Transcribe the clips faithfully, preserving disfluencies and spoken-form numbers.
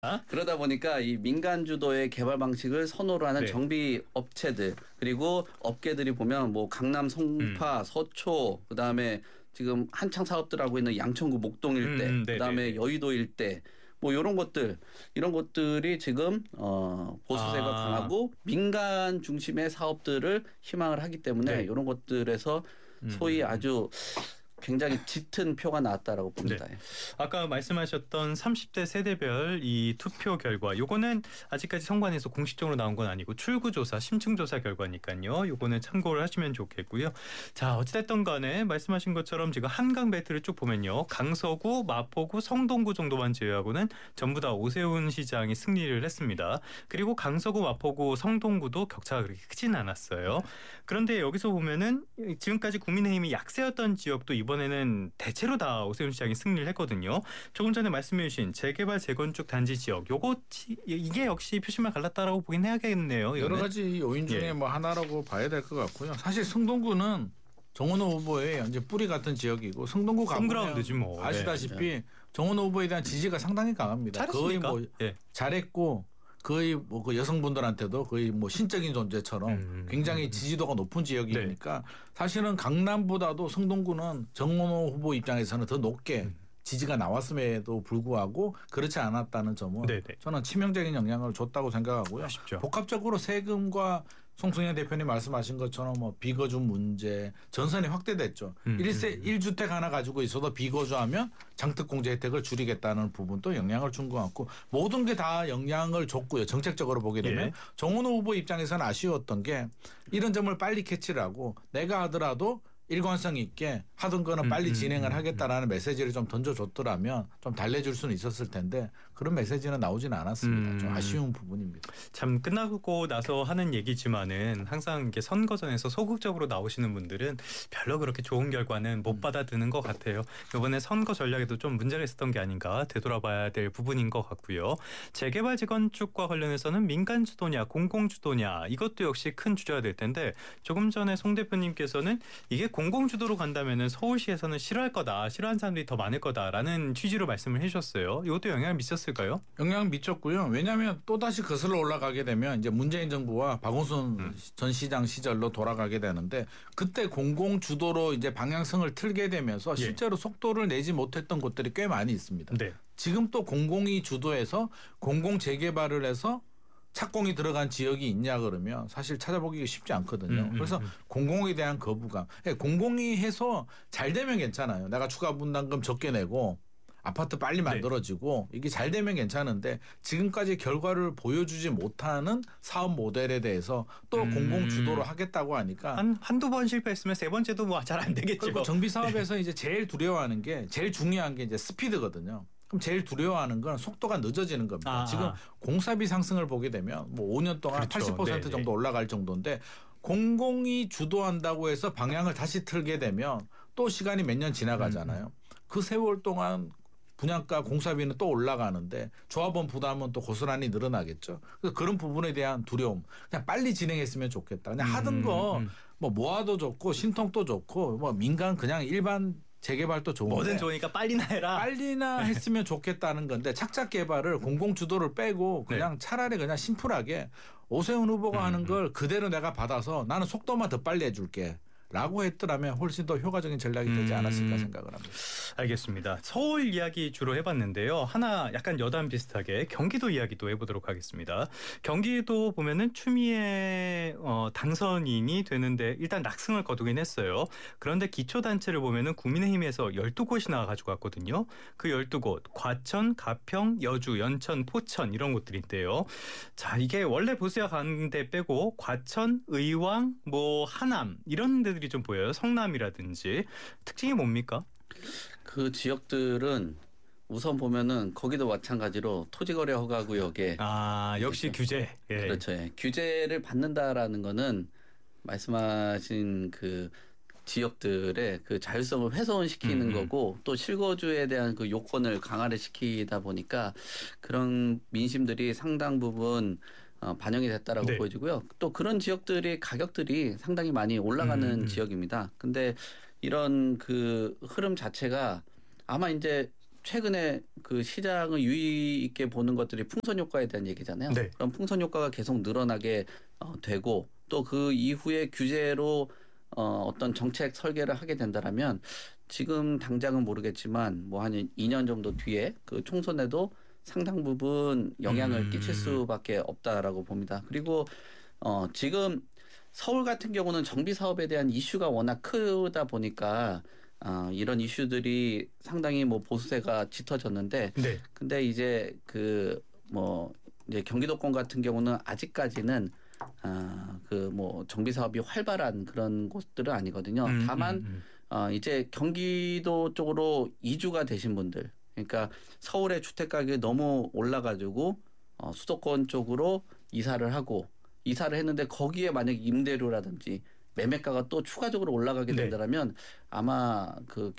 그러다 보니까 이 민간 주도의 개발 방식을 선호를 하는 네. 정비 업체들 그리고 업계들이 보면 뭐 강남 송파, 음. 서초 그다음에 지금 한창 사업들 하고 있는 양천구 목동 일대 음, 그다음에 여의도 일대 뭐 이런 것들 이런 것들이 지금 어 보수세가 아. 강하고 민간 중심의 사업들을 희망을 하기 때문에 네. 이런 것들에서 소위 음. 아주 굉장히 짙은 표가 나왔다라고 봅니다. 네. 아까 말씀하셨던 삼십 대 세대별 이 투표 결과 요거는 아직까지 선관위에서 공식적으로 나온 건 아니고 출구조사, 심층조사 결과니까요. 요거는 참고를 하시면 좋겠고요. 자, 어찌됐든 간에 말씀하신 것처럼 지금 한강 벨트를 쭉 보면요. 강서구, 마포구, 성동구 정도만 제외하고는 전부 다 오세훈 시장이 승리를 했습니다. 그리고 강서구, 마포구, 성동구도 격차가 그렇게 크진 않았어요. 그런데 여기서 보면은 지금까지 국민의힘이 약세였던 지역도 이번 이번에는 대체로 다 오세훈 시장이 승리를 했거든요. 조금 전에 말씀해 주신 재개발 재건축 단지 지역 요거 이게 역시 표심을 갈랐다라고 보긴 해야겠네요. 이거는. 여러 가지 요인 중에 예. 뭐 하나라고 봐야 될 것 같고요. 사실 성동구는 정원호 후보의 이제 뿌리 같은 지역이고 성동구 가보면 뭐. 아시다시피 네. 정원호 후보에 대한 지지가 상당히 강합니다. 잘했습니까? 거의 뭐 예. 잘했고 거의 뭐 그 여성분들한테도 거의 뭐 신적인 존재처럼 음. 굉장히 지지도가 높은 지역이니까 네. 사실은 강남보다도 성동구는 정원호 후보 입장에서는 더 높게 음. 지지가 나왔음에도 불구하고 그렇지 않았다는 점은 네네. 저는 치명적인 영향을 줬다고 생각하고요. 아쉽죠. 복합적으로 세금과 송승현 대표님 말씀하신 것처럼 뭐 비거주 문제 전선이 확대됐죠. 음, 일세 일 주택 하나 가지고 있어도 비거주하면 장특공제 혜택을 줄이겠다는 부분도 영향을 준 것 같고 모든 게 다 영향을 줬고요. 정책적으로 보게 되면 예. 정원호 후보 입장에서는 아쉬웠던 게 이런 점을 빨리 캐치를 하고 내가 하더라도 일관성 있게 하던 거는 빨리 음, 진행을 하겠다라는 음, 메시지를 좀 던져줬더라면 좀 달래줄 수는 있었을 텐데 그런 메시지는 나오지는 않았습니다. 음. 좀 아쉬운 부분입니다. 참 끝나고 나서 하는 얘기지만은 항상 이렇게 선거전에서 소극적으로 나오시는 분들은 별로 그렇게 좋은 결과는 못 받아드는 것 같아요. 이번에 선거 전략에도 좀 문제가 있었던 게 아닌가 되돌아봐야 될 부분인 것 같고요. 재개발 재건축과 관련해서는 민간 주도냐 공공 주도냐 이것도 역시 큰 주제가 될 텐데 조금 전에 송 대표님께서는 이게 공공주도로 간다면 서울시에서는 싫어할 거다. 싫어하는 사람들이 더 많을 거다라는 취지로 말씀을 해주셨어요. 이것도 영향을 미쳤을까요? 영향 미쳤고요. 왜냐하면 또다시 거슬러 올라가게 되면 이제 문재인 정부와 박원순 음. 전 시장 시절로 돌아가게 되는데 그때 공공주도로 이제 방향성을 틀게 되면서 실제로 예. 속도를 내지 못했던 곳들이 꽤 많이 있습니다. 네. 지금 또 공공이 주도해서 공공 재개발을 해서 착공이 들어간 지역이 있냐 그러면 사실 찾아보기 쉽지 않거든요. 음, 그래서 음, 음. 공공에 대한 거부감. 공공이 해서 잘 되면 괜찮아요. 내가 추가 분담금 적게 내고 아파트 빨리 만들어지고 네. 이게 잘 되면 괜찮은데 지금까지 결과를 보여주지 못하는 사업 모델에 대해서 또 음. 공공 주도로 하겠다고 하니까 한, 한두 번 실패했으면 세 번째도 뭐 잘 안 되겠죠. 그리고 정비 사업에서 네. 이제 제일 두려워하는 게 제일 중요한 게 이제 스피드거든요. 그럼 제일 두려워하는 건 속도가 늦어지는 겁니다. 아. 지금 공사비 상승을 보게 되면 뭐 오 년 동안 그렇죠. 팔십 퍼센트 네네. 정도 올라갈 정도인데 공공이 주도한다고 해서 방향을 다시 틀게 되면 또 시간이 몇 년 지나가잖아요. 음. 그 세월 동안 분양가 공사비는 또 올라가는데 조합원 부담은 또 고스란히 늘어나겠죠. 그래서 그런 부분에 대한 두려움. 그냥 빨리 진행했으면 좋겠다. 그냥 하던 거 뭐 모아도 좋고 신통도 좋고 뭐 민간 그냥 일반 재개발도 좋은데 뭐든 좋으니까 빨리나 해라. 빨리나 했으면 좋겠다는 건데 착착 개발을 공공 주도를 빼고 그냥 네. 차라리 그냥 심플하게 오세훈 후보가 음, 하는 걸 그대로 내가 받아서 나는 속도만 더 빨리 해줄게. 라고 했더라면 훨씬 더 효과적인 전략이 되지 않았을까 생각을 합니다. 알겠습니다. 서울 이야기 주로 해봤는데요. 하나 약간 여담 비슷하게 경기도 이야기도 해보도록 하겠습니다. 경기도 보면은 추미애 어, 당선인이 되는데 일단 낙승을 거두긴 했어요. 그런데 기초단체를 보면은 국민의힘에서 열두 곳이나 가지고 왔거든요. 그 열두 곳 과천, 가평, 여주, 연천, 포천 이런 곳들인데요. 자 이게 원래 보수야 가는데 빼고 과천, 의왕, 뭐 하남 이런 데들 좀 보여요. 성남이라든지 특징이 뭡니까? 그 지역들은 우선 보면은 거기도 마찬가지로 토지거래 허가 구역에 아 역시 그렇죠. 규제 예. 그렇죠. 예. 규제를 받는다라는 거는 말씀하신 그 지역들의 그 자율성을 훼손시키는 음. 거고 또 실거주에 대한 그 요건을 강화를 시키다 보니까 그런 민심들이 상당 부분 어, 반영이 됐다라고 네. 보여지고요. 또 그런 지역들이 가격들이 상당히 많이 올라가는 음. 지역입니다. 근데 이런 그 흐름 자체가 아마 이제 최근에 그 시장을 유의 있게 보는 것들이 풍선 효과에 대한 얘기잖아요. 네. 그럼 풍선 효과가 계속 늘어나게 어, 되고 또 그 이후에 규제로 어, 어떤 정책 설계를 하게 된다라면 지금 당장은 모르겠지만 뭐 한 이 년 정도 뒤에 그 총선에도 상당 부분 영향을 음. 끼칠 수밖에 없다라고 봅니다. 그리고 어, 지금 서울 같은 경우는 정비 사업에 대한 이슈가 워낙 크다 보니까 어, 이런 이슈들이 상당히 뭐 보수세가 짙어졌는데, 네. 근데 이제 그 뭐 이제 경기도권 같은 경우는 아직까지는 아, 그 뭐 정비 사업이 활발한 그런 곳들은 아니거든요. 음, 다만 음, 음. 어, 이제 경기도 쪽으로 이주가 되신 분들, 그러니까 서울의 주택 가격이 너무 올라가지고 어, 수도권 쪽으로 이사를 하고 이사를 했는데 거기에 만약 임대료라든지 매매가가 또 추가적으로 올라가게 네. 된다면 아마 그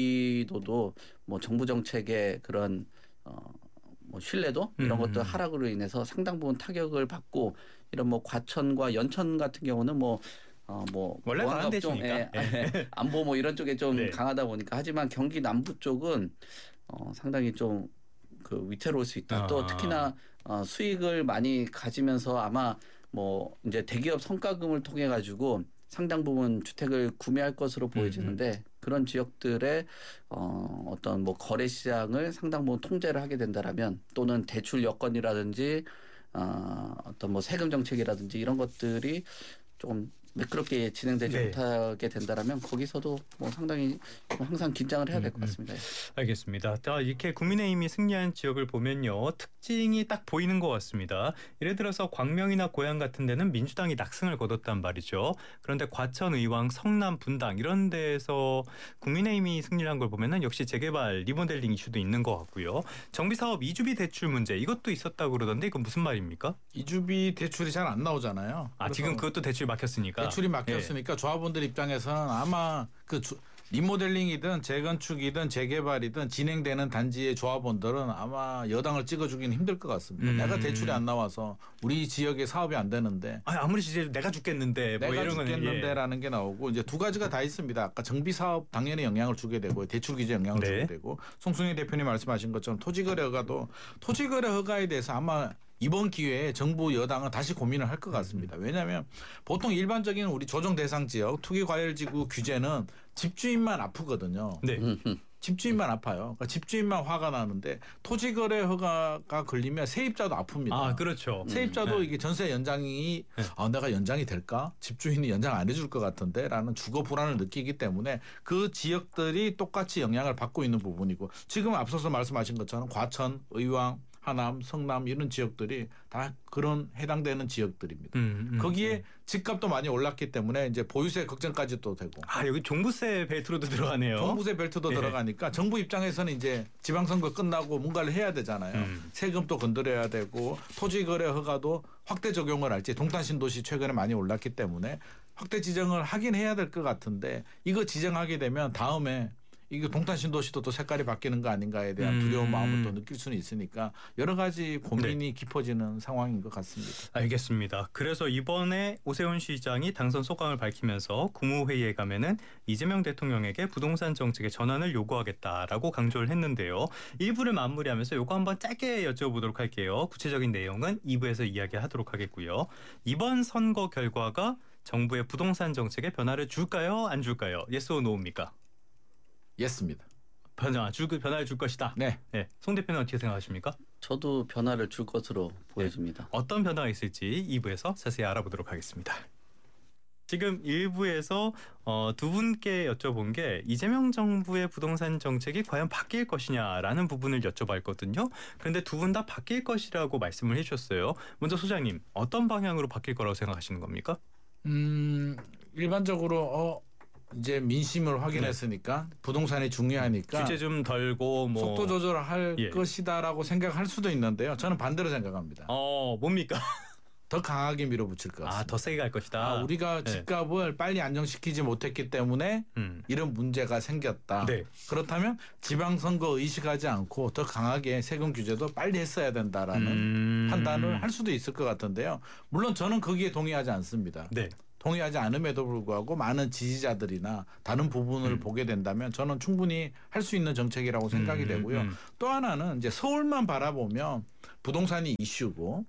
경기도도 뭐 정부 정책의 그런 어, 뭐 신뢰도 이런 음. 것들 하락으로 인해서 상당 부분 타격을 받고 이런 뭐 과천과 연천 같은 경우는 뭐 어 뭐 원래 강한 데시니까. 안보 뭐 이런 쪽에 좀 네. 강하다 보니까 하지만 경기 남부 쪽은 어 상당히 좀 그 위태로울 수 있다. 아. 또 특히나 어 수익을 많이 가지면서 아마 뭐 이제 대기업 성과금을 통해 가지고 상당 부분 주택을 구매할 것으로 보여지는데 음. 그런 지역들의 어 어떤 뭐 거래 시장을 상당 부분 통제를 하게 된다라면 또는 대출 여건이라든지 어 어떤 뭐 세금 정책이라든지 이런 것들이 조금 매끄럽게 진행되지 네. 못하게 된다라면 거기서도 뭐 상당히 항상 긴장을 해야 될 것 음, 음. 같습니다. 알겠습니다. 자, 이렇게 국민의힘이 승리한 지역을 보면요. 특징이 딱 보이는 것 같습니다. 예를 들어서 광명이나 고양 같은 데는 민주당이 낙승을 거뒀단 말이죠. 그런데 과천, 의왕, 성남, 분당 이런 데에서 국민의힘이 승리를 한 걸 보면은 역시 재개발, 리모델링 이슈도 있는 것 같고요. 정비사업 이주비 대출 문제 이것도 있었다고 그러던데 이건 무슨 말입니까? 이주비 대출이 잘 안 나오잖아요. 아, 지금 그것도 대출 막혔으니까. 대출이 막혔으니까 조합원들 입장에서는 아마 그 주, 리모델링이든 재건축이든 재개발이든 진행되는 단지의 조합원들은 아마 여당을 찍어주기는 힘들 것 같습니다. 음. 내가 대출이 안 나와서 우리 지역에 사업이 안 되는데 아, 아무리 진짜 내가 죽겠는데 뭐 내가 이런 거는, 죽겠는데라는 예. 게 나오고 이제 두 가지가 다 있습니다. 아까 정비 사업 당연히 영향을 주게 되고 대출 규제 영향을 네. 주게 되고 송승희 대표님 말씀하신 것처럼 토지거래 허가도 토지거래 허가에 대해서 아마 이번 기회에 정부 여당은 다시 고민을 할 것 같습니다. 왜냐하면 보통 일반적인 우리 조정 대상 지역 투기과열지구 규제는 집주인만 아프거든요. 네. 집주인만 아파요. 그러니까 집주인만 화가 나는데 토지거래 허가가 걸리면 세입자도 아픕니다. 아, 그렇죠. 세입자도 네. 이게 전세 연장이 네. 아, 내가 연장이 될까? 집주인이 연장 안 해줄 것 같은데라는 주거 불안을 느끼기 때문에 그 지역들이 똑같이 영향을 받고 있는 부분이고 지금 앞서서 말씀하신 것처럼 과천, 의왕, 하남, 성남 이런 지역들이 다 그런 해당되는 지역들입니다. 음, 음, 거기에 음. 집값도 많이 올랐기 때문에 이제 보유세 걱정까지 또 되고 아, 여기 종부세 벨트로도 들어가네요. 종부세 벨트도 예. 들어가니까 정부 입장에서는 이제 지방선거 끝나고 뭔가를 해야 되잖아요. 음. 세금도 건드려야 되고 토지거래 허가도 확대 적용을 할지 동탄신도시 최근에 많이 올랐기 때문에 확대 지정을 하긴 해야 될 것 같은데 이거 지정하게 되면 다음에 이게 동탄신도시도 또 색깔이 바뀌는 거 아닌가에 대한 두려운 음. 마음을 또 느낄 수는 있으니까 여러 가지 고민이 네. 깊어지는 상황인 것 같습니다. 알겠습니다. 그래서 이번에 오세훈 시장이 당선 소감을 밝히면서 국무회의에 가면은 이재명 대통령에게 부동산 정책의 전환을 요구하겠다라고 강조를 했는데요. 일 부를 마무리하면서 요거 한번 짧게 여쭤보도록 할게요. 구체적인 내용은 이 부에서 이야기하도록 하겠고요. 이번 선거 결과가 정부의 부동산 정책에 변화를 줄까요? 안 줄까요? 예스 오 노입니까? 예스입니다. 변화 줄 변화를 줄 것이다. 네. 네. 송 대표는 어떻게 생각하십니까? 저도 변화를 줄 것으로 보여집니다. 어떤 변화가 있을지 이 부에서 자세히 알아보도록 하겠습니다. 지금 일 부에서 어, 두 분께 여쭤본 게 이재명 정부의 부동산 정책이 과연 바뀔 것이냐라는 부분을 여쭤봤거든요. 그런데 두 분 다 바뀔 것이라고 말씀을 해주셨어요. 먼저 소장님, 어떤 방향으로 바뀔 거라고 생각하시는 겁니까? 음, 일반적으로 어 이제 민심을 확인했으니까 부동산이 중요하니까 규제 좀 덜고 뭐 속도 조절을 할 예. 것이다라고 생각할 수도 있는데요. 저는 반대로 생각합니다. 어 뭡니까? 더 강하게 밀어붙일 것 같습니다. 아, 더 세게 갈 것이다. 아, 우리가 네. 집값을 빨리 안정시키지 못했기 때문에 음. 이런 문제가 생겼다. 네. 그렇다면 지방선거 의식하지 않고 더 강하게 세금 규제도 빨리 했어야 된다라는 음. 판단을 할 수도 있을 것 같은데요. 물론 저는 거기에 동의하지 않습니다. 네. 동의하지 않음에도 불구하고 많은 지지자들이나 다른 부분을 음. 보게 된다면 저는 충분히 할 수 있는 정책이라고 생각이 음, 되고요. 음. 또 하나는 이제 서울만 바라보면 부동산이 이슈고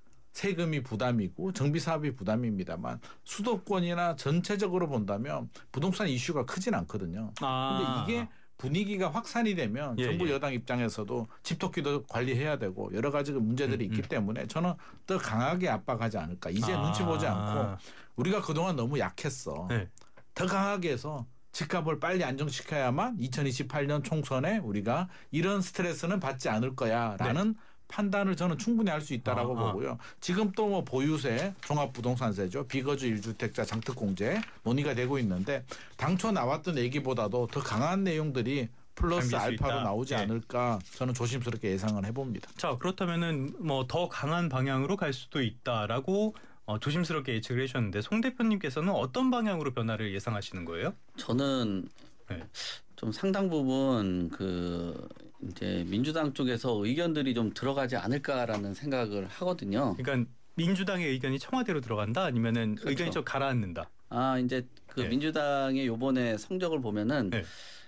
세금이 부담이고 정비 사업이 부담입니다만 수도권이나 전체적으로 본다면 부동산 이슈가 크진 않거든요. 아. 근데 이게 분위기가 확산이 되면 예, 정부 예. 여당 입장에서도 집토끼도 관리해야 되고 여러 가지 문제들이 음, 있기 음. 때문에 저는 더 강하게 압박하지 않을까. 이제 아. 눈치 보지 않고 우리가 그동안 너무 약했어. 네. 더 강하게 해서 집값을 빨리 안정시켜야만 이천이십팔 년 총선에 우리가 이런 스트레스는 받지 않을 거야라는 판단을 저는 충분히 할 수 있다라고 아, 아. 보고요. 지금 또 뭐 보유세, 종합부동산세죠. 비거주 일 주택자 장특공제 논의가 되고 있는데 당초 나왔던 얘기보다도 더 강한 내용들이 플러스 담길 수 알파로 있다. 나오지 예. 않을까 저는 조심스럽게 예상을 해봅니다. 자 그렇다면은 뭐 더 강한 방향으로 갈 수도 있다라고 어, 조심스럽게 예측을 해주셨는데 송 대표님께서는 어떤 방향으로 변화를 예상하시는 거예요? 저는 네. 좀 상당 부분 그 이제 민주당 쪽에서 의견들이 좀 들어가지 않을까라는 생각을 하거든요. 그러니까 민주당의 의견이 청와대로 들어간다 아니면은 그렇죠. 의견이 좀 가라앉는다. 아 이제 그 네. 민주당의 요번에 성적을 보면은 네.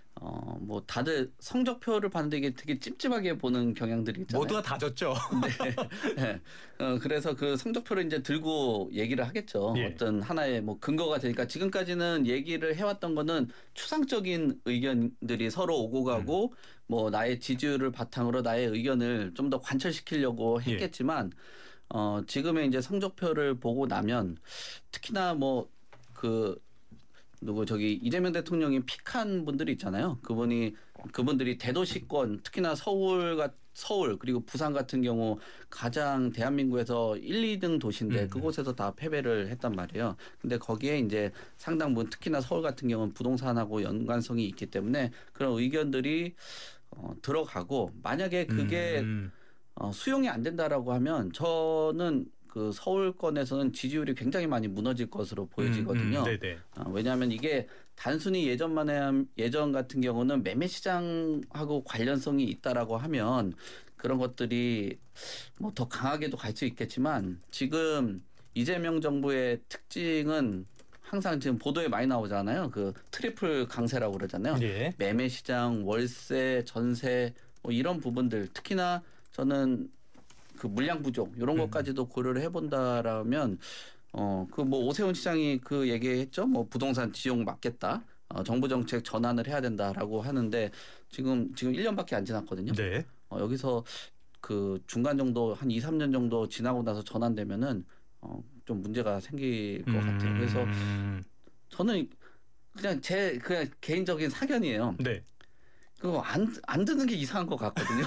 어 뭐 다들 성적표를 봤는데 이게 되게 찝찝하게 보는 경향들이 있잖아요. 모두가 다 졌죠. 네. 네. 어, 그래서 그 성적표를 이제 들고 얘기를 하겠죠. 예. 어떤 하나의 뭐 근거가 되니까 지금까지는 얘기를 해왔던 거는 추상적인 의견들이 서로 오고 가고 음. 뭐 나의 지지율을 바탕으로 나의 의견을 좀 더 관철시키려고 예. 했겠지만 어, 지금의 이제 성적표를 보고 나면 특히나 뭐 그 누구 저기 이재명 대통령이 픽한 분들이 있잖아요. 그분이 그분들이 대도시권 특히나 서울과 서울 그리고 부산 같은 경우 가장 대한민국에서 일, 이 등 도시인데 음. 그곳에서 다 패배를 했단 말이에요. 근데 거기에 이제 상당 부분 특히나 서울 같은 경우는 부동산하고 연관성이 있기 때문에 그런 의견들이 어, 들어가고 만약에 그게 음. 어, 수용이 안 된다라고 하면 저는 그 서울권에서는 지지율이 굉장히 많이 무너질 것으로 보여지거든요. 음, 음, 네네. 어, 왜냐하면 이게 단순히 예전만에 한- 예전 같은 경우는 매매 시장하고 관련성이 있다라고 하면 그런 것들이 뭐 더 강하게도 갈 수 있겠지만 지금 이재명 정부의 특징은 항상 지금 보도에 많이 나오잖아요. 그 트리플 강세라고 그러잖아요. 예. 매매 시장, 월세, 전세 뭐 이런 부분들 특히나 저는 그 물량 부족 이런 음. 것까지도 고려를 해본다라면 어 그 뭐 오세훈 시장이 그 얘기했죠. 뭐 부동산 지용 막겠다. 어, 정부 정책 전환을 해야 된다라고 하는데 지금 지금 일 년밖에 안 지났거든요. 네. 어, 여기서 그 중간 정도 한 이, 삼 년 정도 지나고 나서 전환되면은 어, 좀 문제가 생길 것 같아요. 그래서 음. 저는 그냥 제 그냥 개인적인 사견이에요. 네. 그거 안, 안 듣는 게 이상한 것 같거든요.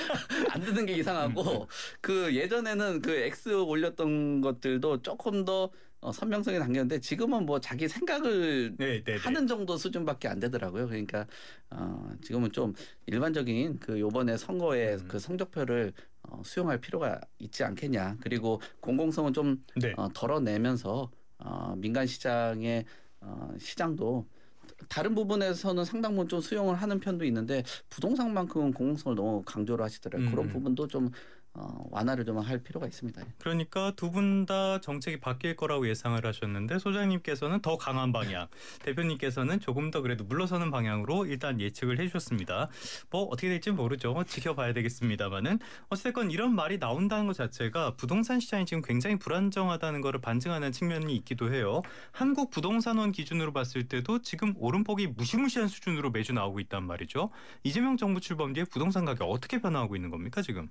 안 듣는 게 이상하고 그 예전에는 그 X 올렸던 것들도 조금 더 어, 선명성이 담겼는데 지금은 뭐 자기 생각을 네, 네, 네. 하는 정도 수준밖에 안 되더라고요. 그러니까 어, 지금은 좀 일반적인 그 요번에 선거의 음. 그 성적표를 어, 수용할 필요가 있지 않겠냐. 그리고 공공성은 좀 네. 어, 덜어내면서 어, 민간 시장의 어, 시장도 다른 부분에서는 상당 부분 좀 수용을 하는 편도 있는데 부동산만큼은 공공성을 너무 강조를 하시더라고요. 음. 그런 부분도 좀 어, 완화를 좀 할 필요가 있습니다. 그러니까 두 분 다 정책이 바뀔 거라고 예상을 하셨는데 소장님께서는 더 강한 방향, 대표님께서는 조금 더 그래도 물러서는 방향으로 일단 예측을 해주셨습니다. 뭐 어떻게 될지 모르죠. 지켜봐야 되겠습니다만은 어쨌든 이런 말이 나온다는 것 자체가 부동산 시장이 지금 굉장히 불안정하다는 것을 반증하는 측면이 있기도 해요. 한국 부동산원 기준으로 봤을 때도 지금 오름폭이 무시무시한 수준으로 매주 나오고 있단 말이죠. 이재명 정부 출범 뒤에 부동산 가격 어떻게 변화하고 있는 겁니까 지금?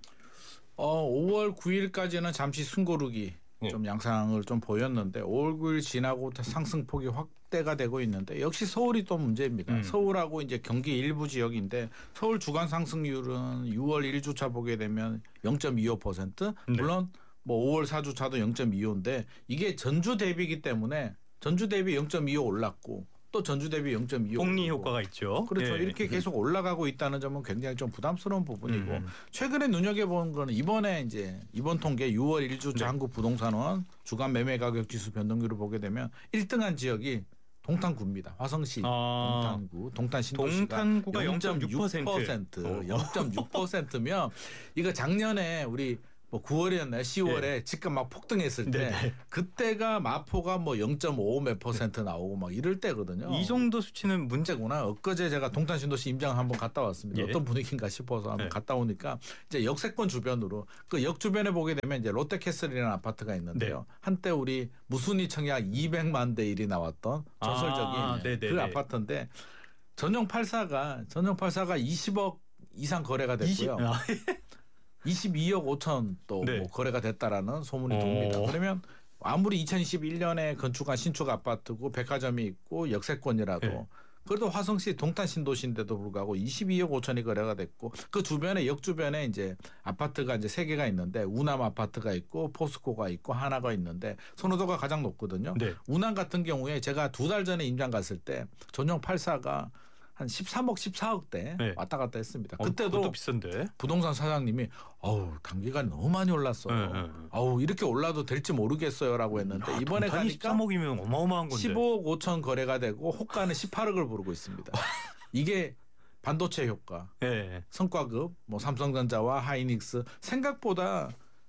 어, 오월 구일까지는 잠시 숨고르기 네. 좀 양상을 좀 보였는데 오월 구일 지나고 상승폭이 확대가 되고 있는데 역시 서울이 또 문제입니다. 음. 서울하고 이제 경기 일부 지역인데 서울 주간 상승률은 유월 일 주차 보게 되면 영 점 이오 퍼센트 네. 물론 뭐 오월 사 주차도 영 점 이오인데 이게 전주 대비이기 때문에 전주 대비 영 점 이오 올랐고 또 전주 대비 영 점 이오 복리 효과가 있죠. 그렇죠. 예. 이렇게 계속 올라가고 있다는 점은 굉장히 좀 부담스러운 부분이고 음. 최근에 눈여겨본 거는 이번에 이제 이번 통계 유월 일 주차 네. 한국 부동산원 주간 매매 가격 지수 변동률을 보게 되면 일 등한 지역이 동탄구입니다. 화성시 아. 동탄구, 동탄 신도시가 동탄구가 영 점 육 퍼센트. 영 점 육 퍼센트, 어. 영 점 육 퍼센트면 이거 작년에 우리 뭐 구월이었나요? 시월에 예. 집값 막 폭등했을 때 네네. 그때가 마포가 뭐 영 점 오 몇 퍼센트 나오고 막 이럴 때거든요. 이 정도 수치는 문제구나. 엊그제 제가 동탄신도시 임장 한번 갔다 왔습니다. 예. 어떤 분위기인가 싶어서 한번 예. 갔다 오니까 이제 역세권 주변으로 그 역 주변에 보게 되면 이제 롯데캐슬이라는 아파트가 있는데요. 네. 한때 우리 무순위 청약 이백만 대 일이 나왔던 전설적인 아, 그 아파트인데 전용 팔사가 전용 팔사가 이십억 이상 거래가 됐고요. 이십... 아. 이십이억 오천 또 네. 뭐 거래가 됐다라는 소문이 돕니다. 그러면 아무리 이천이십일 년에 건축한 신축 아파트고 백화점이 있고 역세권이라도 네. 그래도 화성시 동탄 신도시인데도 불구하고 이십이억 오천이 거래가 됐고 그 주변에 역 주변에 이제 아파트가 이제 세 개가 있는데 우남 아파트가 있고 포스코가 있고 하나가 있는데 선호도가 가장 높거든요. 네. 우남 같은 경우에 제가 두 달 전에 임장 갔을 때 전용 팔사가 한 십삼억, 십사억대 네. 왔다 갔다 했습니다. 어, 그때도 비싼데? 부동산 사장님이 어우 단기간에 너무 많이 올랐어요. 네, 네. 어우 이렇게 올라도 될지 모르겠어요라고 했는데 야, 이번에 가니까 십삼억이면 어마어마한 건데. 십오억 오천 거래가 되고 호가는 십팔억을 부르고 있습니다. 이게 반도체 효과, 네. 성과급, 뭐 삼성전자와 하이닉스 생각보다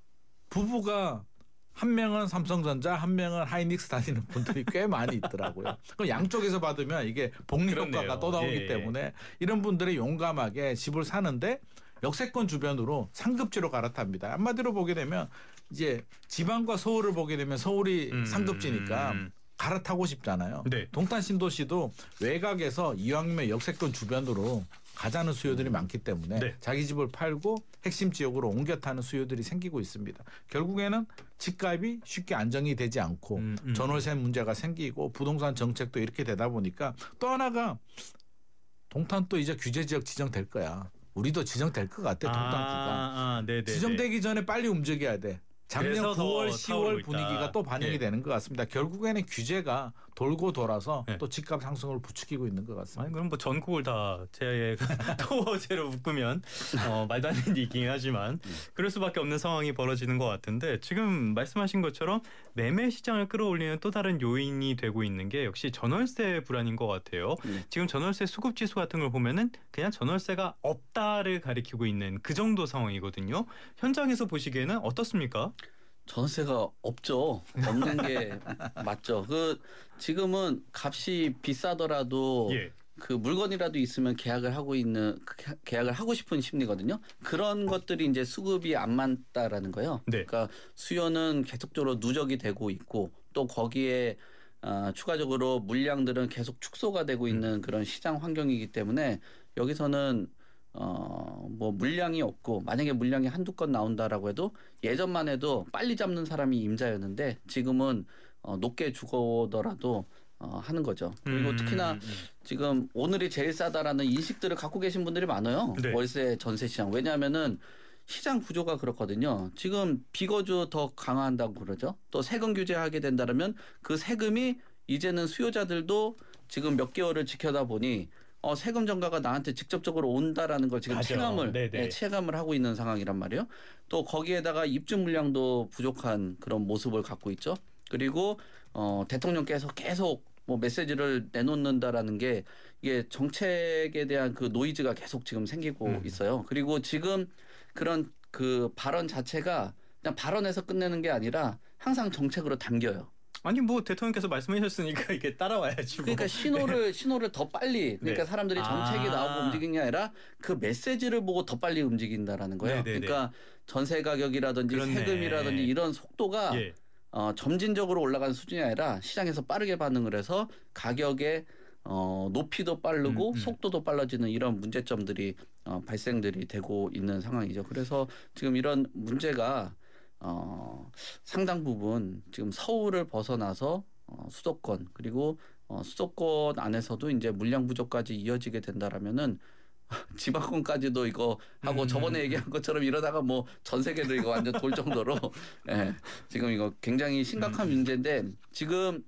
부부가 한 명은 삼성전자, 한 명은 하이닉스 다니는 분들이 꽤 많이 있더라고요. 그럼 양쪽에서 받으면 이게 복리 효과가 또 나오기 예. 때문에 이런 분들이 용감하게 집을 사는데 역세권 주변으로 상급지로 갈아탑니다. 한마디로 보게 되면 이제 지방과 서울을 보게 되면 서울이 음, 상급지니까 음. 갈아타고 싶잖아요. 네. 동탄 신도시도 외곽에서 이왕이면 역세권 주변으로 가자는 수요들이 많기 때문에 네. 자기 집을 팔고 핵심 지역으로 옮겨 타는 수요들이 생기고 있습니다. 결국에는 집값이 쉽게 안정이 되지 않고 음, 음. 전월세 문제가 생기고 부동산 정책도 이렇게 되다 보니까 또 하나가 동탄 또 이제 규제 지역 지정될 거야. 우리도 지정될 것 같아. 동탄구가. 아, 아, 지정되기 전에 빨리 움직여야 돼. 작년 구월, 시월 분위기가 또 반영이 네. 되는 것 같습니다. 결국에는 규제가 돌고 돌아서 네. 또 집값 상승을 부추기고 있는 것 같습니다. 아니, 그럼 뭐 전국을 다 제 토어제로 묶으면 어, 말도 안 되는 얘기긴 하지만 그럴 수밖에 없는 상황이 벌어지는 것 같은데 지금 말씀하신 것처럼 매매 시장을 끌어올리는 또 다른 요인이 되고 있는 게 역시 전월세 불안인 것 같아요. 네. 지금 전월세 수급 지수 같은 걸 보면은 그냥 전월세가 없다를 가리키고 있는 그 정도 상황이거든요. 현장에서 보시기에는 어떻습니까? 전세가 없죠. 없는 게 맞죠. 그 지금은 값이 비싸더라도 예. 그 물건이라도 있으면 계약을 하고 있는 계약을 하고 싶은 심리거든요. 그런 것들이 이제 수급이 안 맞다라는 거예요. 네. 그러니까 수요는 계속적으로 누적이 되고 있고 또 거기에 어, 추가적으로 물량들은 계속 축소가 되고 있는 음. 그런 시장 환경이기 때문에 여기서는 어, 뭐 물량이 없고 만약에 물량이 한두 건 나온다라고 해도 예전만 해도 빨리 잡는 사람이 임자였는데 지금은 어, 높게 주고더라도 어, 하는 거죠. 그리고 음, 특히나 음. 지금 오늘이 제일 싸다라는 인식들을 갖고 계신 분들이 많아요. 네. 월세 전세 시장. 왜냐하면은 시장 구조가 그렇거든요. 지금 비거주 더 강화한다고 그러죠. 또 세금 규제하게 된다면 그 세금이 이제는 수요자들도 지금 몇 개월을 지켜다 보니 어, 세금 전가가 나한테 직접적으로 온다라는 걸 지금 맞아. 체감을 예, 체감을 하고 있는 상황이란 말이에요. 또 거기에다가 입주 물량도 부족한 그런 모습을 갖고 있죠. 그리고 어, 대통령께서 계속 뭐 메시지를 내놓는다라는 게 이게 정책에 대한 그 노이즈가 계속 지금 생기고 음. 있어요. 그리고 지금 그런 그 발언 자체가 그냥 발언에서 끝내는 게 아니라 항상 정책으로 담겨요. 아니 뭐 대통령께서 말씀하셨으니까 이게 따라와야지. 뭐. 그러니까 신호를 네. 신호를 더 빨리 그러니까 네. 사람들이 정책이 아. 나오고 움직이는 게 아니라 그 메시지를 보고 더 빨리 움직인다라는 거예요. 네네네. 그러니까 전세 가격이라든지 그렇네. 세금이라든지 이런 속도가 예. 어, 점진적으로 올라가는 수준이 아니라 시장에서 빠르게 반응을 해서 가격의 어, 높이도 빠르고 음, 음. 속도도 빨라지는 이런 문제점들이 어, 발생들이 되고 있는 상황이죠. 그래서 지금 이런 문제가 어, 상당 부분 지금 서울을 벗어나서 어, 수도권 그리고 어, 수도권 안에서도 이제 물량 부족까지 이어지게 된다라면은 지방권까지도 이거 하고 음. 저번에 얘기한 것처럼 이러다가 뭐 전 세계를 이거 완전 돌 정도로 예, 지금 이거 굉장히 심각한 음. 문제인데 지금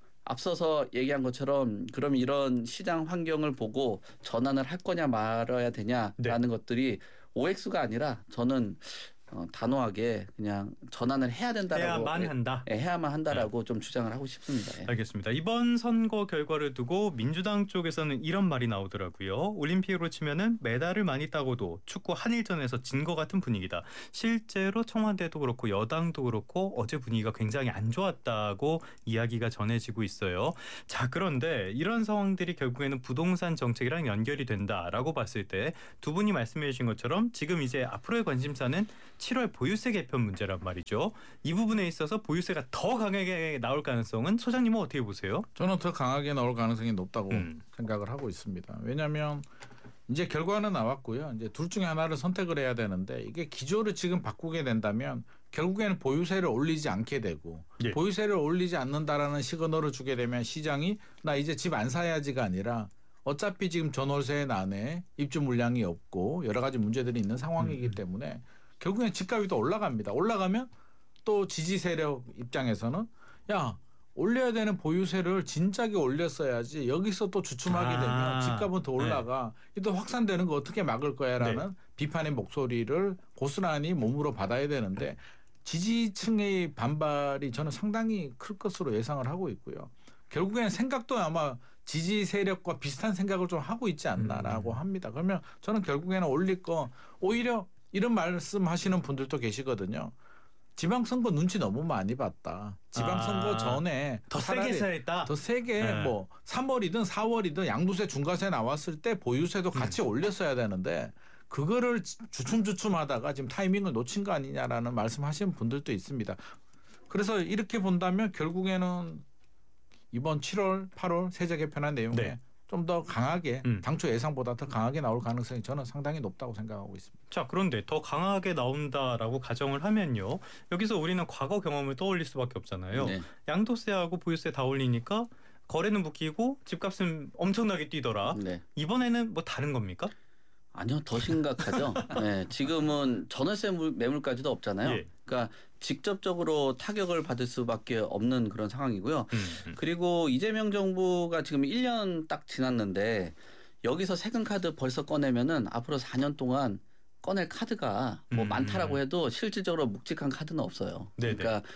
앞서서 얘기한 것처럼 그럼 이런 시장 환경을 보고 전환을 할 거냐 말아야 되냐라는 네. 것들이 오엑스가 아니라 저는 어, 단호하게 그냥 전환을 해야 된다라고 해야만 한다. 예, 해야만 한다라고 네. 좀 주장을 하고 싶습니다. 예. 알겠습니다. 이번 선거 결과를 두고 민주당 쪽에서는 이런 말이 나오더라고요. 올림픽으로 치면은 메달을 많이 따고도 축구 한일전에서 진 것 같은 분위기다. 실제로 청와대도 그렇고 여당도 그렇고 어제 분위기가 굉장히 안 좋았다고 이야기가 전해지고 있어요. 자, 그런데 이런 상황들이 결국에는 부동산 정책이랑 연결이 된다라고 봤을 때 두 분이 말씀해 주신 것처럼 지금 이제 앞으로의 관심사는 칠월 보유세 개편 문제란 말이죠. 이 부분에 있어서 보유세가 더 강하게 나올 가능성은 소장님은 어떻게 보세요? 저는 더 강하게 나올 가능성이 높다고 음. 생각을 하고 있습니다. 왜냐하면 이제 결과는 나왔고요. 이제 둘 중에 하나를 선택을 해야 되는데 이게 기조를 지금 바꾸게 된다면 결국에는 보유세를 올리지 않게 되고 예. 보유세를 올리지 않는다라는 시그널을 주게 되면 시장이 나 이제 집 안 사야지가 아니라 어차피 지금 전월세 난에 입주 물량이 없고 여러 가지 문제들이 있는 상황이기 음. 때문에 결국엔 집값이 또 올라갑니다. 올라가면 또 지지 세력 입장에서는 야 올려야 되는 보유세를 진작에 올렸어야지 여기서 또 주춤하게 되면 아, 집값은 더 올라가 네. 또 확산되는 거 어떻게 막을 거야라는 네. 비판의 목소리를 고스란히 몸으로 받아야 되는데 지지층의 반발이 저는 상당히 클 것으로 예상을 하고 있고요. 결국에는 생각도 아마 지지 세력과 비슷한 생각을 좀 하고 있지 않나라고 음. 합니다. 그러면 저는 결국에는 올릴 거 오히려 이런 말씀하시는 분들도 계시거든요. 지방선거 눈치 너무 많이 봤다. 지방선거 아, 전에 더 세게 세했다. 더 세게 네. 뭐 삼월이든 사월이든 양도세 중과세 나왔을 때 보유세도 같이 음. 올렸어야 되는데 그거를 주춤주춤하다가 지금 타이밍을 놓친 거 아니냐라는 말씀하시는 분들도 있습니다. 그래서 이렇게 본다면 결국에는 이번 칠월, 팔월 세제 개편한 내용에 네. 좀 더 강하게 음. 당초 예상보다 더 강하게 나올 가능성이 저는 상당히 높다고 생각하고 있습니다. 자, 그런데 더 강하게 나온다라고 가정을 하면요. 여기서 우리는 과거 경험을 떠올릴 수밖에 없잖아요. 네. 양도세하고 보유세 다 올리니까 거래는 묶이고 집값은 엄청나게 뛰더라. 네. 이번에는 뭐 다른 겁니까? 아니요. 더 심각하죠. 네, 지금은 전월세 매물까지도 없잖아요. 예. 그러니까 직접적으로 타격을 받을 수밖에 없는 그런 상황이고요. 음, 음. 그리고 이재명 정부가 지금 일 년 딱 지났는데 여기서 세금 카드 벌써 꺼내면은 앞으로 사 년 동안 꺼낼 카드가 뭐 음, 많다라고 해도 실질적으로 묵직한 카드는 없어요. 네네. 그러니까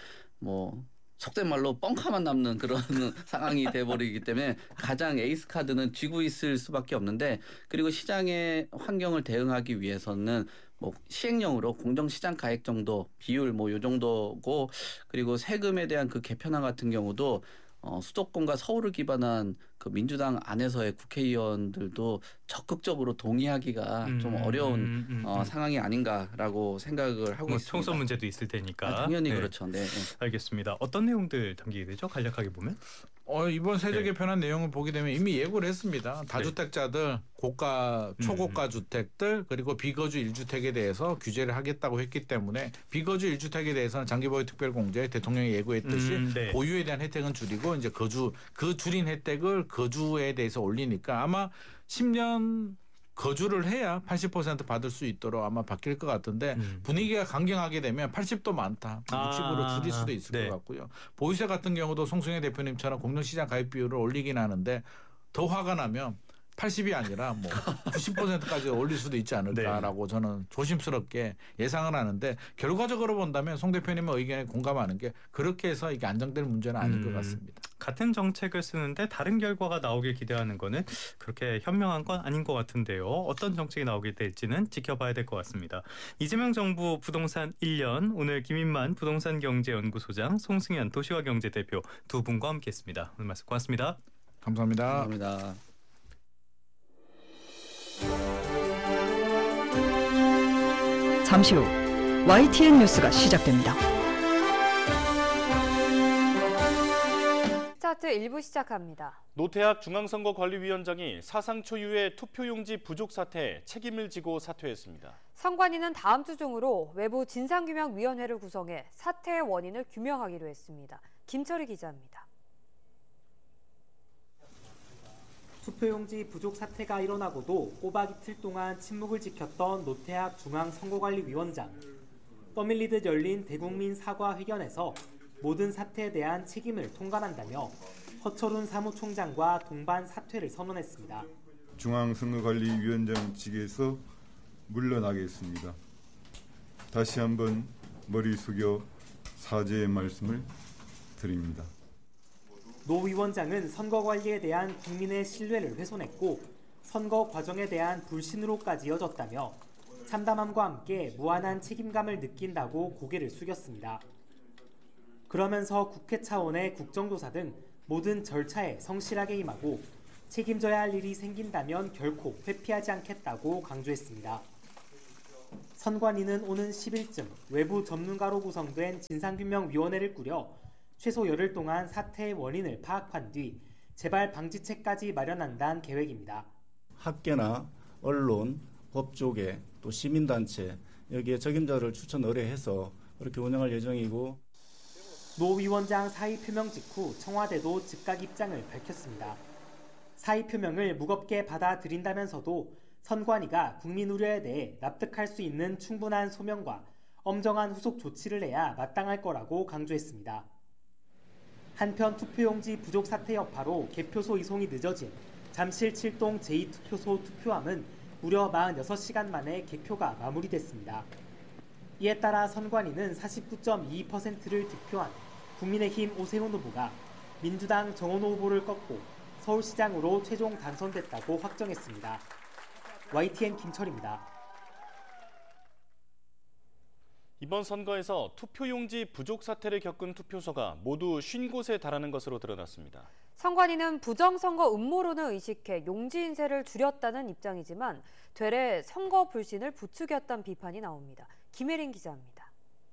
뭐 속된 말로 뻥카만 남는 그런 상황이 돼버리기 때문에 가장 에이스 카드는 쥐고 있을 수밖에 없는데 그리고 시장의 환경을 대응하기 위해서는 뭐 시행령으로 공정시장 가액 정도 비율 뭐 요 정도고 그리고 세금에 대한 그 개편안 같은 경우도 어, 수도권과 서울을 기반한 그 민주당 안에서의 국회의원들도 적극적으로 동의하기가 음, 좀 어려운 음, 음, 어, 상황이 아닌가라고 생각을 하고 뭐 있습니다. 총선 문제도 있을 테니까. 아, 당연히 네. 그렇죠. 네, 네. 알겠습니다. 어떤 내용들 담기게 되죠? 간략하게 보면? 어, 이번 세제 개편한 네. 내용을 보게 되면 이미 예고를 했습니다. 다주택자들, 고가, 초고가 음. 주택들 그리고 비거주 일 주택에 대해서 규제를 하겠다고 했기 때문에 비거주 일 주택에 대해서는 장기보유 특별공제 대통령이 예고했듯이 음, 네. 보유에 대한 혜택은 줄이고 이제 거주 그 줄인 혜택을 거주에 대해서 올리니까 아마 십 년 거주를 해야 팔십 퍼센트 받을 수 있도록 아마 바뀔 것 같은데 음. 분위기가 강경하게 되면 팔십도 많다. 육십으로 아, 줄일 수도 있을 네. 것 같고요. 보유세 같은 경우도 송승혜 대표님처럼 공정시장 가입 비율을 올리긴 하는데 더 화가 나면 팔십이 아니라 뭐 구십 퍼센트까지 올릴 수도 있지 않을까라고 네. 저는 조심스럽게 예상을 하는데 결과적으로 본다면 송 대표님의 의견에 공감하는 게 그렇게 해서 이게 안정될 문제는 아닌 음, 것 같습니다. 같은 정책을 쓰는데 다른 결과가 나오길 기대하는 거는 그렇게 현명한 건 아닌 것 같은데요. 어떤 정책이 나오게 될지는 지켜봐야 될 것 같습니다. 이재명 정부 부동산 일 년 오늘 김인만 부동산경제연구소장 송승현 도시화경제대표 두 분과 함께했습니다. 오늘 말씀 고맙습니다. 감사합니다. 감사합니다. 잠시 후 와이티엔 뉴스가 시작됩니다. 스타트 일 부 시작합니다. 노태학 중앙선거관리위원장이 사상 초유의 투표용지 부족 사태에 책임을 지고 사퇴했습니다. 선관위는 다음 주 중으로 외부 진상규명위원회를 구성해 사태의 원인을 규명하기로 했습니다. 김철희 기자입니다. 투표용지 부족 사태가 일어나고도 꼬박 이틀 동안 침묵을 지켰던 노태학 중앙선거관리위원장. 떠밀리듯 열린 대국민 사과회견에서 모든 사태에 대한 책임을 통감한다며 허철훈 사무총장과 동반 사퇴를 선언했습니다. 중앙선거관리위원장직에서 물러나겠습니다. 다시 한번 머리 숙여 사죄의 말씀을 드립니다. 노 위원장은 선거 관리에 대한 국민의 신뢰를 훼손했고 선거 과정에 대한 불신으로까지 이어졌다며 참담함과 함께 무한한 책임감을 느낀다고 고개를 숙였습니다. 그러면서 국회 차원의 국정조사 등 모든 절차에 성실하게 임하고 책임져야 할 일이 생긴다면 결코 회피하지 않겠다고 강조했습니다. 선관위는 오는 십 일쯤 외부 전문가로 구성된 진상규명위원회를 꾸려 최소 열흘 동안 사태의 원인을 파악한 뒤 재발 방지책까지 마련한다는 계획입니다. 학계나 언론, 법조계, 또 시민단체 여기에 적임자를 추천 의뢰해서 그렇게 운영할 예정이고 노 위원장 사의 표명 직후 청와대도 즉각 입장을 밝혔습니다. 사의 표명을 무겁게 받아들인다면서도 선관위가 국민 우려에 대해 납득할 수 있는 충분한 소명과 엄정한 후속 조치를 해야 마땅할 거라고 강조했습니다. 한편 투표용지 부족 사태 여파로 개표소 이송이 늦어진 잠실 칠동 제이 투표소 투표함은 무려 사십육 시간 만에 개표가 마무리됐습니다. 이에 따라 선관위는 사십구 점 이이 퍼센트를 득표한 국민의힘 오세훈 후보가 민주당 정원호 후보를 꺾고 서울시장으로 최종 당선됐다고 확정했습니다. 와이티엔 김철입니다. 이번 선거에서 투표용지 부족 사태를 겪은 투표소가 모두 오십 곳에 달하는 것으로 드러났습니다. 선관위는 부정선거 음모론을 의식해 용지 인쇄를 줄였다는 입장이지만 되레 선거 불신을 부추겼다는 비판이 나옵니다. 김혜린 기자입니다.